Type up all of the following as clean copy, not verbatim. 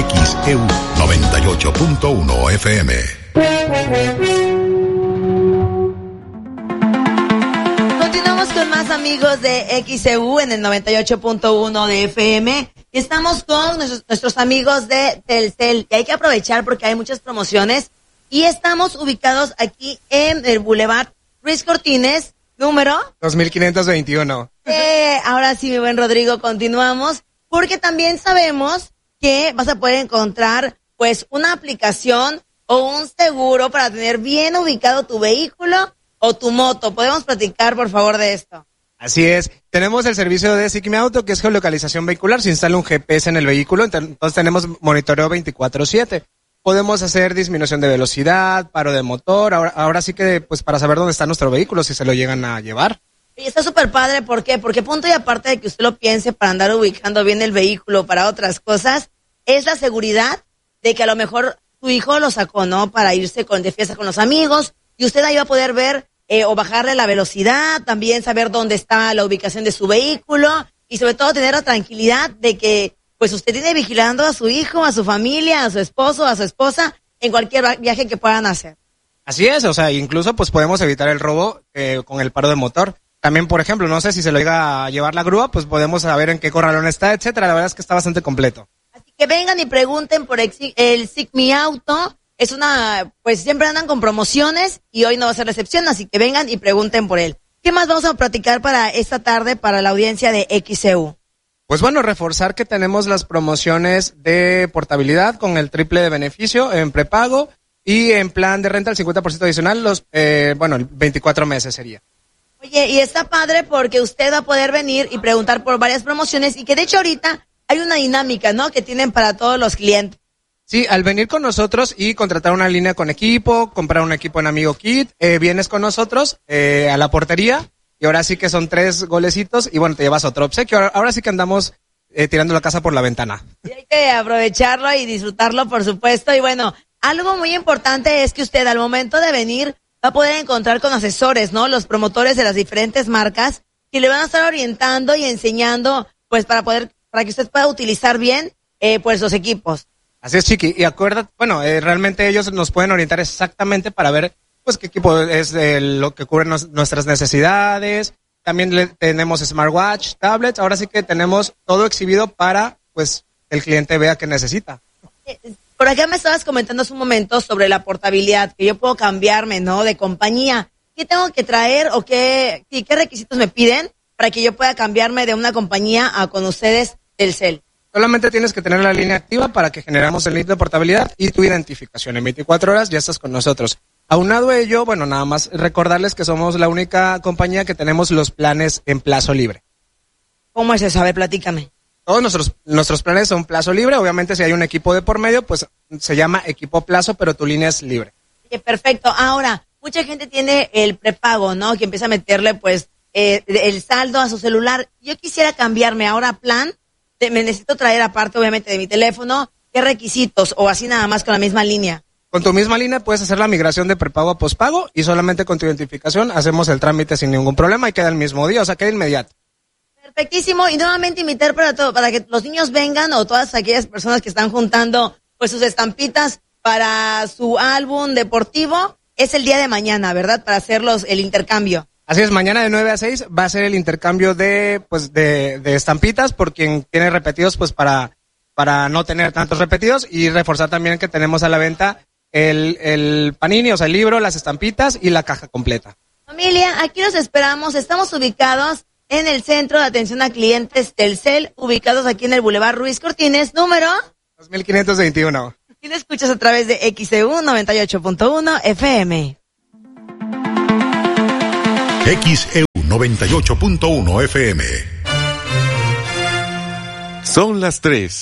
XEU 98.1 FM. Continuamos con más amigos de XEU en el 98.1 de FM. Y estamos con nuestros amigos de Telcel. Y hay que aprovechar porque hay muchas promociones. Y estamos ubicados aquí en el Boulevard Ruiz Cortines, número 2521. Ahora sí, mi buen Rodrigo, continuamos. Porque también sabemos que vas a poder encontrar pues una aplicación o un seguro para tener bien ubicado tu vehículo o tu moto. ¿Podemos platicar, por favor, de esto? Así es. Tenemos el servicio de Sic Mi Auto, que es geolocalización vehicular. Se instala un GPS en el vehículo, entonces tenemos monitoreo 24/7. Podemos hacer disminución de velocidad, paro de motor. Ahora sí que, pues, para saber dónde está nuestro vehículo, si se lo llegan a llevar. Y está súper padre, ¿por qué? Porque punto y aparte de que usted lo piense para andar ubicando bien el vehículo para otras cosas, es la seguridad de que a lo mejor tu hijo lo sacó, ¿no? Para irse de fiesta con los amigos, y usted ahí va a poder ver o bajarle la velocidad, también saber dónde está la ubicación de su vehículo, y sobre todo tener la tranquilidad de que pues usted tiene vigilando a su hijo, a su familia, a su esposo, a su esposa, en cualquier viaje que puedan hacer. Así es, o sea, incluso pues podemos evitar el robo con el paro de motor. También, por ejemplo, no sé si se lo llega a llevar la grúa, pues podemos saber en qué corralón está, etcétera. La verdad es que está bastante completo. Así que vengan y pregunten por el Sic Mi Auto. Es pues siempre andan con promociones y hoy no va a ser la excepción, así que vengan y pregunten por él. ¿Qué más vamos a platicar para esta tarde para la audiencia de XEU? Pues bueno, reforzar que tenemos las promociones de portabilidad con el triple de beneficio en prepago y en plan de renta el 50% adicional, 24 meses sería. Oye, y está padre porque usted va a poder venir y preguntar por varias promociones y que de hecho ahorita hay una dinámica, ¿no? Que tienen para todos los clientes. Sí, al venir con nosotros y contratar una línea con equipo, comprar un equipo en Amigo Kit, vienes con nosotros a la portería y ahora sí que son 3 golecitos y bueno, te llevas otro obsequio. Ahora sí que andamos tirando la casa por la ventana. Y hay que aprovecharlo y disfrutarlo, por supuesto. Y bueno, algo muy importante es que usted al momento de venir va a poder encontrar con asesores, ¿no? Los promotores de las diferentes marcas que le van a estar orientando y enseñando, pues para que usted pueda utilizar bien, pues los equipos. Así es, Chiqui. Y acuérdate, realmente ellos nos pueden orientar exactamente para ver, pues, qué equipo es lo que cubre nuestras necesidades. También tenemos smartwatch, tablets. Ahora sí que tenemos todo exhibido para, pues, el cliente vea qué necesita. Por acá me estabas comentando hace un momento sobre la portabilidad, que yo puedo cambiarme, ¿no? De compañía. ¿Qué tengo que traer o qué requisitos me piden para que yo pueda cambiarme de una compañía a con ustedes Telcel? Solamente tienes que tener la línea activa para que generamos el link de portabilidad y tu identificación. En 24 horas ya estás con nosotros. Aunado a ello, nada más recordarles que somos la única compañía que tenemos los planes en plazo libre. ¿Cómo es eso? A ver, platícame. Todos nuestros planes son plazo libre. Obviamente, si hay un equipo de por medio, pues se llama equipo plazo, pero tu línea es libre. Perfecto. Ahora, mucha gente tiene el prepago, ¿no? Que empieza a meterle, pues, el saldo a su celular. Yo quisiera cambiarme ahora a plan. Me necesito traer aparte, obviamente, de mi teléfono. ¿Qué requisitos? O así nada más con la misma línea. Con tu misma línea puedes hacer la migración de prepago a pospago y solamente con tu identificación hacemos el trámite sin ningún problema y queda el mismo día, o sea, queda inmediato. Perfectísimo. Y nuevamente invitar para que los niños vengan o todas aquellas personas que están juntando pues sus estampitas para su álbum deportivo. Es el día de mañana, ¿verdad? Para hacer el intercambio. Así es, mañana de 9 a 6 va a ser el intercambio de estampitas por quien tiene repetidos, pues para no tener tantos repetidos y reforzar también que tenemos a la venta el panini, o sea, el libro, las estampitas y la caja completa. Familia, aquí los esperamos. Estamos ubicados en el Centro de Atención a Clientes Telcel, ubicados aquí en el Boulevard Ruiz Cortines, número 2521. Y lo escuchas a través de XEU 98.1 FM. XEU 98.1 FM. Son las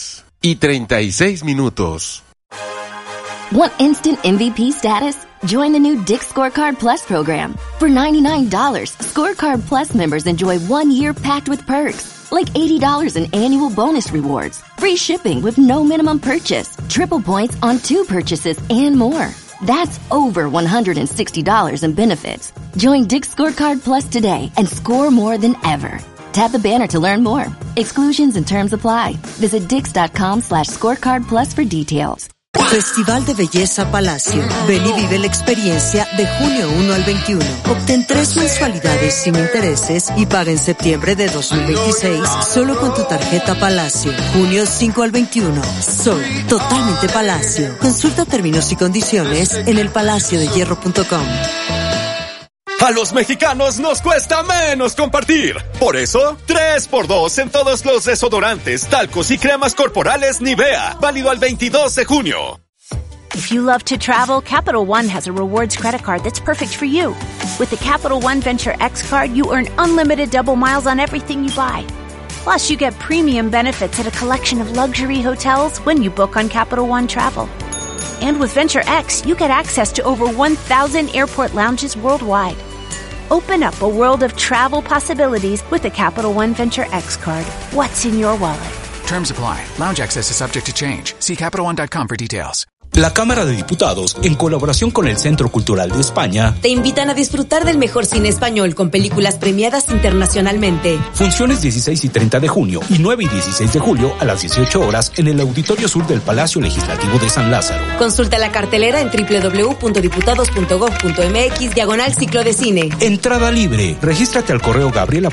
3:36. Want instant MVP status? Join the new Dick's Scorecard Plus program. For $99, Scorecard Plus members enjoy 1 year packed with perks, like $80 in annual bonus rewards, free shipping with no minimum purchase, triple points on 2 purchases, and more. That's over $160 in benefits. Join Dick's Scorecard Plus today and score more than ever. Tap the banner to learn more. Exclusions and terms apply. Visit Dix.com/scorecard plus for details. Festival de Belleza Palacio. Ven y vive la experiencia de junio 1 al 21. Obtén 3 mensualidades sin intereses y paga en septiembre de 2026 solo con tu tarjeta Palacio. Junio 5 al 21. Soy totalmente Palacio. Consulta términos y condiciones en elpalaciodehierro.com. A los mexicanos nos cuesta menos compartir. Por eso, 3x2 en todos los desodorantes, talcos y cremas corporales Nivea. Válido al 22 de junio. If you love to travel, Capital One has a rewards credit card that's perfect for you. With the Capital One Venture X card, you earn unlimited double miles on everything you buy. Plus, you get premium benefits at a collection of luxury hotels when you book on Capital One Travel. And with Venture X, you get access to over 1,000 airport lounges worldwide. Open up a world of travel possibilities with the Capital One Venture X card. What's in your wallet? Terms apply. Lounge access is subject to change. See CapitalOne.com for details. La Cámara de Diputados, en colaboración con el Centro Cultural de España, te invitan a disfrutar del mejor cine español con películas premiadas internacionalmente. Funciones 16 y 30 de junio y 9 y 16 de julio a las 18 horas en el Auditorio Sur del Palacio Legislativo de San Lázaro. Consulta la cartelera en www.diputados.gov.mx/ciclo de cine. Entrada libre. Regístrate al correo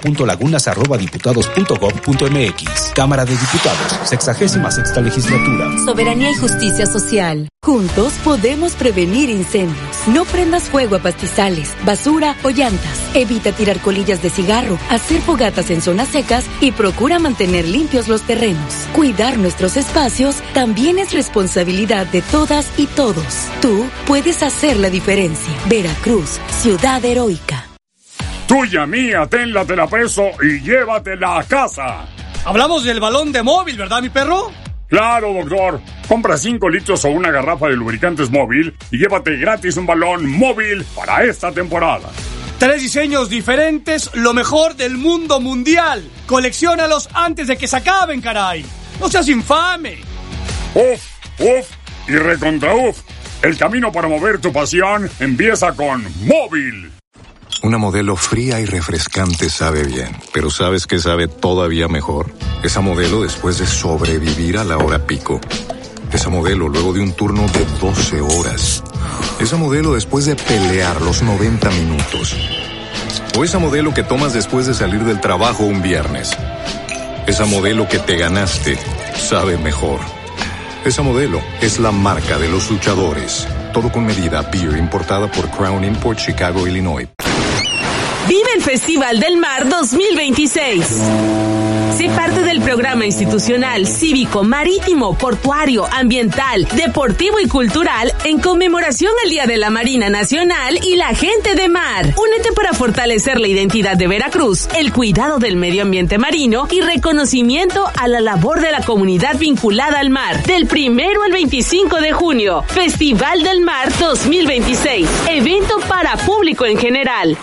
gabriela.lagunas@diputados.gov.mx. Cámara de Diputados, 66ª legislatura. Soberanía y justicia social. Juntos podemos prevenir incendios. No prendas fuego a pastizales, basura o llantas. Evita tirar colillas de cigarro, hacer fogatas en zonas secas y procura mantener limpios los terrenos. Cuidar nuestros espacios también es responsabilidad de todas y todos. Tú puedes hacer la diferencia. Veracruz, ciudad heroica. Tuya, mía, tenla, te la preso y llévatela a casa. Hablamos del balón de móvil, ¿verdad, mi perro? Claro, doctor. Compra 5 litros o una garrafa de lubricantes móvil y llévate gratis un balón móvil para esta temporada. 3 diseños diferentes, lo mejor del mundo mundial. Colecciónalos antes de que se acaben, caray. ¡No seas infame! Uf, uf y recontra uf. El camino para mover tu pasión empieza con móvil. Una Modelo fría y refrescante sabe bien, pero ¿sabes qué sabe todavía mejor? Esa Modelo después de sobrevivir a la hora pico. Esa Modelo luego de un turno de 12 horas. Esa Modelo después de pelear los 90 minutos. O esa Modelo que tomas después de salir del trabajo un viernes. Esa Modelo que te ganaste sabe mejor. Esa Modelo es la marca de los luchadores. Todo con medida. Beer importada por Crown Import, Chicago, Illinois. Vive el Festival del Mar 2026. Sé parte del programa institucional, cívico, marítimo, portuario, ambiental, deportivo y cultural en conmemoración al Día de la Marina Nacional y la gente de mar. Únete para fortalecer la identidad de Veracruz, el cuidado del medio ambiente marino y reconocimiento a la labor de la comunidad vinculada al mar. Del 1 al 25 de junio, Festival del Mar 2026. Evento para público en general.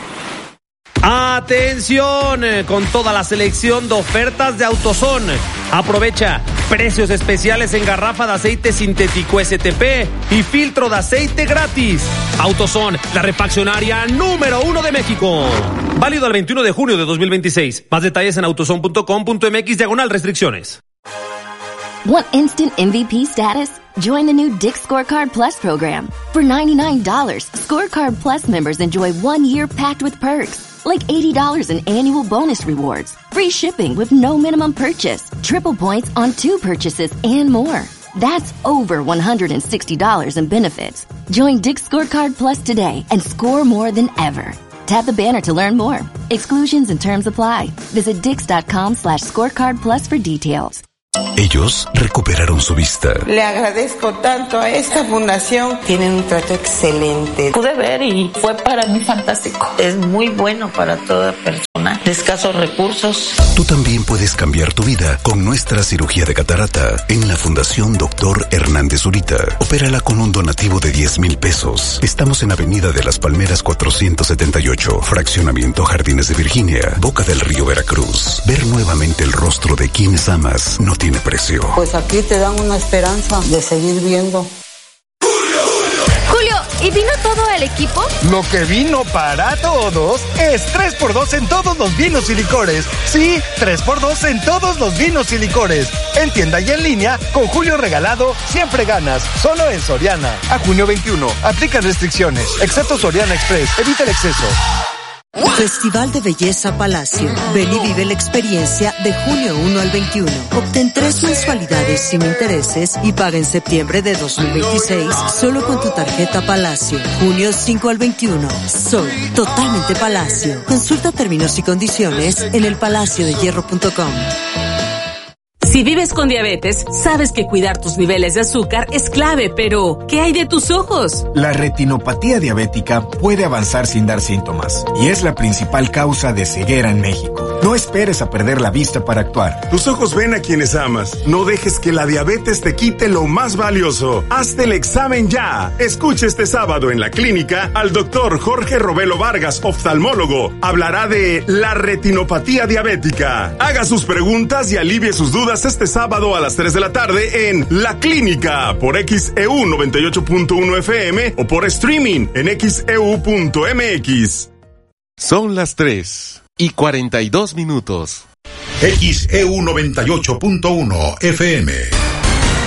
Atención con toda la selección de ofertas de AutoZone. Aprovecha precios especiales en garrafa de aceite sintético STP y filtro de aceite gratis. AutoZone, la refaccionaria número 1 de México. Válido al 21 de junio de 2026. Más detalles en autozone.com.mx/restricciones. Want instant MVP status? Join the new Dix Scorecard Plus program. For $99, Scorecard Plus members enjoy 1 year packed with perks. Like $80 in annual bonus rewards, free shipping with no minimum purchase, triple points on 2 purchases, and more. That's over $160 in benefits. Join Dix Scorecard Plus today and score more than ever. Tap the banner to learn more. Exclusions and terms apply. Visit Dix.com/scorecard plus for details. Ellos recuperaron su vista. Le agradezco tanto a esta fundación. Tienen un trato excelente. Pude ver y fue para mí fantástico. Es muy bueno para toda persona de escasos recursos. Tú también puedes cambiar tu vida con nuestra cirugía de catarata en la Fundación Dr. Hernández Zurita. Opérala con un donativo de 10,000 pesos. Estamos en Avenida de las Palmeras 478, Fraccionamiento Jardines de Virginia, Boca del Río, Veracruz. Ver nuevamente el rostro de quienes amas no tiene precio. Pues aquí te dan una esperanza de seguir viendo. Julio, ¿y vino todo el equipo? Lo que vino para todos es 3x2 en todos los vinos y licores. Sí, 3x2 en todos los vinos y licores. En tienda y en línea, con Julio Regalado, siempre ganas. Solo en Soriana. A junio 21. Aplican restricciones. Excepto Soriana Express. Evita el exceso. Festival de Belleza Palacio. Ven y vive la experiencia de junio 1 al 21. Obtén 3 mensualidades sin intereses y paga en septiembre de 2026 solo con tu tarjeta Palacio. Junio 5 al 21. Soy totalmente Palacio. Consulta términos y condiciones en elpalaciodehierro.com. Si vives con diabetes, sabes que cuidar tus niveles de azúcar es clave, pero ¿qué hay de tus ojos? La retinopatía diabética puede avanzar sin dar síntomas y es la principal causa de ceguera en México. No esperes a perder la vista para actuar. Tus ojos ven a quienes amas. No dejes que la diabetes te quite lo más valioso. Hazte el examen ya. Escucha este sábado en la clínica al doctor Jorge Robelo Vargas, oftalmólogo. Hablará de la retinopatía diabética. Haga sus preguntas y alivie sus dudas este sábado a las 3 de la tarde en La Clínica por XEU 98.1 FM o por streaming en xeu.mx. Son las 3:42. XEU 98.1 FM.